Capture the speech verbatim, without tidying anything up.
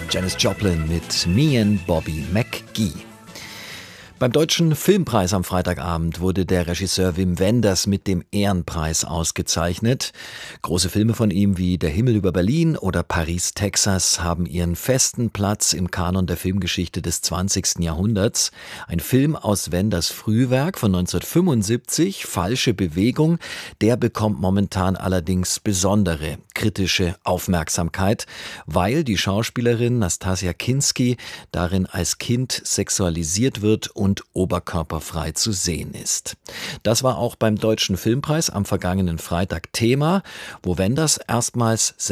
Janis Joplin mit Me and Bobby McGee. Beim Deutschen Filmpreis am Freitagabend wurde der Regisseur Wim Wenders mit dem Ehrenpreis ausgezeichnet. Große Filme von ihm wie Der Himmel über Berlin oder Paris, Texas haben ihren festen Platz im Kanon der Filmgeschichte des zwanzigsten Jahrhunderts. Ein Film aus Wenders Frühwerk von neunzehnhundertfünfundsiebzig, Falsche Bewegung, der bekommt momentan allerdings besondere kritische Aufmerksamkeit, weil die Schauspielerin Nastassja Kinski darin als Kind sexualisiert wird und und oberkörperfrei zu sehen ist. Das war auch beim Deutschen Filmpreis am vergangenen Freitag Thema, wo Wenders erstmals